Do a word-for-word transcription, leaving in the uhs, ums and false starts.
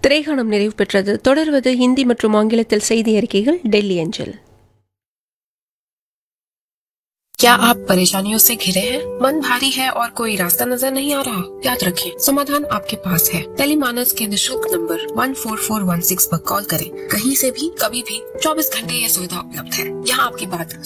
திரைகாணம் நிறைவு பெற்றது. தொடர்வது ஹிந்தி மற்றும் ஆங்கிலத்தில் செய்தி அறிக்கைகள் டெல்லி அஞ்சல். क्या आप परेशानियों से घिरे हैं? मन भारी है और कोई रास्ता नजर नहीं आ रहा? याद रखें, समाधान आपके पास है। टेलीमानस के निशुल्क number one four four one six पर कॉल करें। कहीं से भी, कभी भी, चौबीस घंटे यह सुविधा उपलब्ध है। यहाँ आपकी बात